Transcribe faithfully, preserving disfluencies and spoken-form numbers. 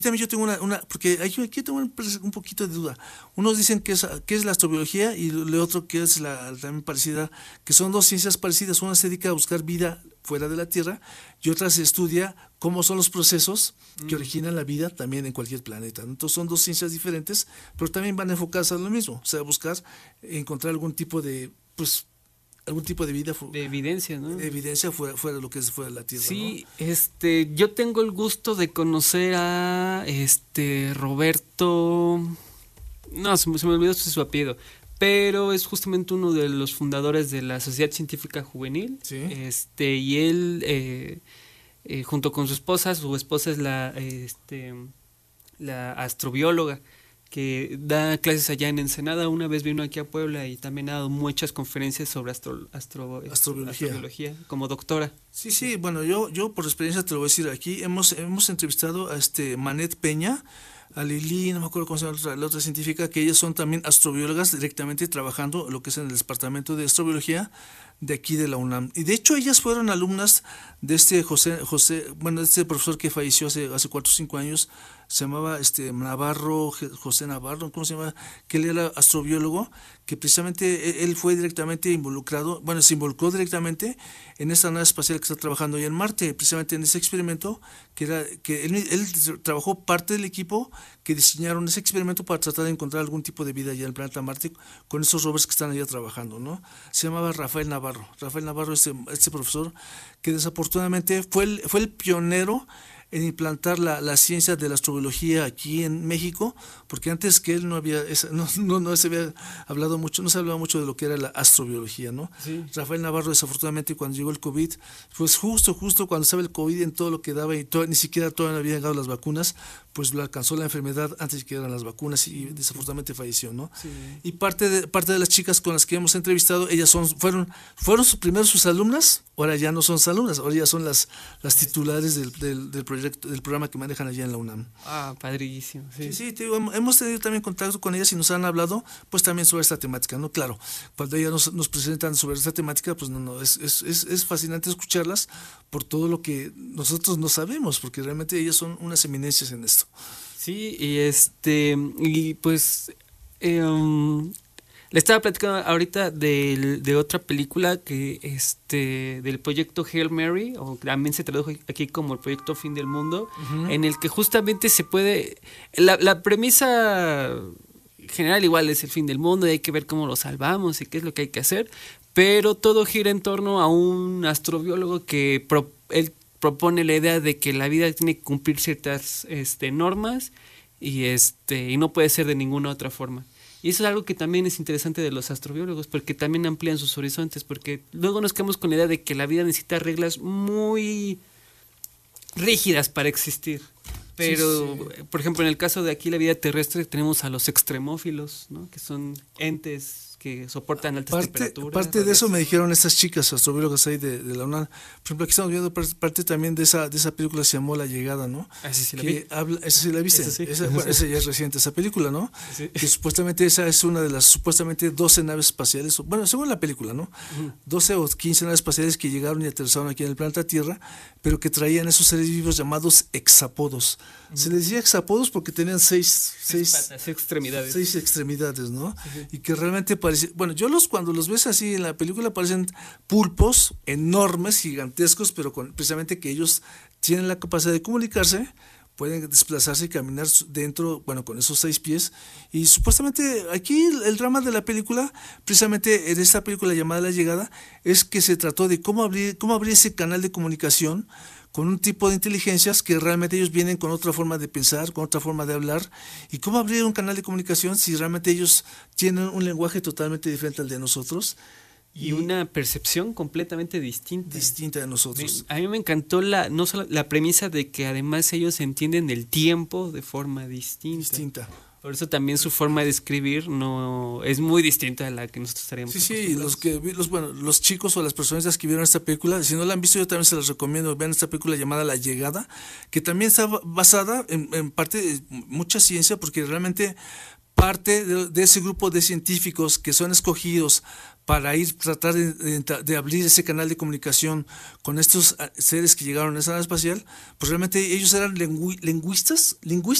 También yo tengo una, una porque aquí, aquí tengo un, un poquito de duda. Unos dicen que es, que es la astrobiología y el otro que es la también parecida, que son dos ciencias parecidas. Una se dedica a buscar vida fuera de la Tierra y otra se estudia cómo son los procesos que originan la vida también en cualquier planeta. Entonces son dos ciencias diferentes, pero también van enfocadas a lo mismo, o sea, buscar encontrar algún tipo de, pues, algún tipo de vida de evidencia, ¿no? De evidencia fuera, fuera de lo que es fuera de la Tierra. Sí, ¿no? este, yo tengo el gusto de conocer a este Roberto, no, se me, se me olvidó su apellido, pero es justamente uno de los fundadores de la Sociedad Científica Juvenil. ¿Sí? Este, y él eh, eh, junto con su esposa, su esposa es la este la astrobióloga, que da clases allá en Ensenada. Una vez vino aquí a Puebla y también ha dado muchas conferencias sobre astro, astro, astrobiología. astrobiología como doctora. Sí, sí, bueno, yo yo por experiencia te lo voy a decir aquí. Hemos hemos entrevistado a este Manet Peña, a Lili, no me acuerdo cómo se llama la otra, la otra científica, que ellas son también astrobiólogas directamente trabajando lo que es en el departamento de astrobiología de aquí de la UNAM. Y de hecho ellas fueron alumnas de este José, José, bueno, de este profesor que falleció hace, hace cuatro o cinco años, se llamaba este Navarro, José Navarro, ¿cómo se llama? Que él era astrobiólogo, que precisamente él fue directamente involucrado, bueno, se involucró directamente en esta nave espacial que está trabajando hoy en Marte, precisamente en ese experimento, que era que él, él trabajó parte del equipo que diseñaron ese experimento para tratar de encontrar algún tipo de vida allá en el planeta Marte con esos rovers que están allá trabajando, ¿no? Se llamaba Rafael Navarro. Rafael Navarro, este, este profesor, que desafortunadamente fue el, fue el pionero en implantar la, la ciencia de la astrobiología aquí en México, porque antes que él no había esa, no, no, no se había hablado mucho, no se hablaba mucho de lo que era la astrobiología, ¿no? Sí. Rafael Navarro, desafortunadamente, cuando llegó el COVID, pues justo, justo cuando estaba el COVID en todo lo que daba y todo, ni siquiera todavía habían llegado las vacunas, pues lo alcanzó la enfermedad antes de que llegaran las vacunas y desafortunadamente falleció, ¿no? Sí. Y parte de, parte de las chicas con las que hemos entrevistado, ellas son, fueron, fueron sus, primero sus alumnas, ahora ya no son sus alumnas, ahora ya son las, las titulares del, del, del proyecto del programa que manejan allá en la UNAM. Ah, padrísimo. Sí, sí, sí te digo, hemos tenido también contacto con ellas y nos han hablado pues también sobre esta temática, ¿no? Claro, cuando ellas nos, nos presentan sobre esta temática, pues no, no, es, es, es, es fascinante escucharlas por todo lo que nosotros no sabemos, porque realmente ellas son unas eminencias en esto. Sí, y este, y pues eh, um, le estaba platicando ahorita de, de otra película que este del proyecto Hail Mary, o también se tradujo aquí como el proyecto Fin del Mundo, uh-huh. en el que justamente se puede, la, la premisa general igual es el fin del mundo y hay que ver cómo lo salvamos y qué es lo que hay que hacer, pero todo gira en torno a un astrobiólogo que pro, él propone la idea de que la vida tiene que cumplir ciertas este, normas y este y no puede ser de ninguna otra forma. Y eso es algo que también es interesante de los astrobiólogos, porque también amplían sus horizontes, porque luego nos quedamos con la idea de que la vida necesita reglas muy rígidas para existir. Pero, sí, sí. por ejemplo, en el caso de aquí la vida terrestre tenemos a los extremófilos, ¿no? Que son entes que soportan altas parte, temperaturas. Parte de eso me dijeron estas chicas astrobiólogas ahí de, de la UNAM. Por ejemplo, aquí estamos viendo parte también de esa de esa película que se llamó La Llegada, ¿no? Ah, sí, sí la que vi. Habla, esa sí la viste. Esa, sí. esa, bueno, esa ya es reciente, esa película, ¿no? Sí. Que supuestamente esa es una de las supuestamente doce naves espaciales, bueno, según la película, ¿no? Uh-huh. doce o quince naves espaciales que llegaron y aterrizaron aquí en el planeta Tierra, pero que traían esos seres vivos llamados hexapodos. Uh-huh. Se les decía hexapodos porque tenían seis, seis, seis patas, extremidades. Seis extremidades, ¿no? Uh-huh. Y que realmente parecía, bueno, yo los cuando los ves así en la película parecen pulpos enormes, gigantescos, pero con, precisamente que ellos tienen la capacidad de comunicarse, pueden desplazarse y caminar dentro, bueno, con esos seis pies. Y supuestamente aquí el, el drama de la película, precisamente en esta película llamada La Llegada, es que se trató de cómo abrir, cómo abrir ese canal de comunicación con un tipo de inteligencias que realmente ellos vienen con otra forma de pensar, con otra forma de hablar, y cómo abrir un canal de comunicación si realmente ellos tienen un lenguaje totalmente diferente al de nosotros. Y, y una percepción completamente distinta. Distinta de nosotros. Me, a mí me encantó la, no solo la premisa de que además ellos entienden el tiempo de forma distinta. Distinta. Por eso también su forma de escribir no es muy distinta a la que nosotros estaríamos. Sí, sí, los que los bueno, los chicos o las personas que vieron esta película, si no la han visto yo también se las recomiendo, vean esta película llamada La Llegada, que también está basada en, en parte de mucha ciencia, porque realmente parte de, de ese grupo de científicos que son escogidos para ir tratar de, de, de abrir ese canal de comunicación con estos seres que llegaron a esa nave espacial, pues realmente ellos eran lingüi, lingüistas, lingüistas